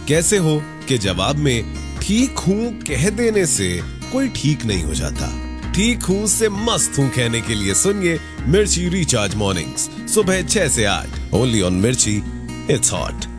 कैसे हो के जवाब में ठीक हूँ कह देने से कोई ठीक नहीं हो जाता। ठीक हूँ से मस्त हूँ कहने के लिए सुनिए मिर्ची रिचार्ज मॉर्निंग्स सुबह 6 से 8 ओनली ऑन मिर्ची, इट्स हॉट।